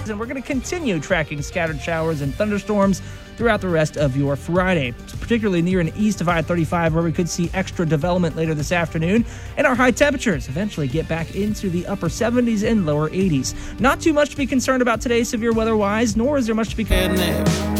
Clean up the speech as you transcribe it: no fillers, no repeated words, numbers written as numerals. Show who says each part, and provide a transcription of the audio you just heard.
Speaker 1: and we're going to continue tracking scattered showers and thunderstorms throughout the rest of your Friday, particularly near and east of I-35, where we could see extra development later this afternoon, and our high temperatures eventually get back into the upper 70s and lower 80s. Not too much to be concerned about today severe weather-wise, nor is there much to be concerned